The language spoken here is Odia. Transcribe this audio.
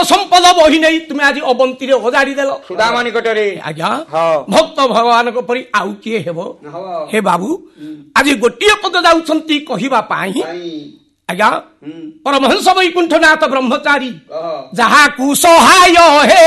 ସମ୍ପଦ ବହି ନେଇ ତୁମେ ଆଜି ଅବନ୍ତୀରେ ଅଜାଡ଼ି ଦେଲ ସୁଦାମା ନିକଟରେ। ଆଜ୍ଞା ଭକ୍ତ ଭଗବାନଙ୍କ ପରି ଆଉ କିଏ ହେବ? ହେ ବାବୁ ଆଜି ଗୋଟିଏ ପଦ ଯାଉଛନ୍ତି କହିବା ପାଇଁ ଆଜ୍ଞା ପରମହଂସ ବୈକୁଣ୍ଠନାଥ ବ୍ରହ୍ମଚାରୀ ଯାହାକୁ ସହାୟ ହେ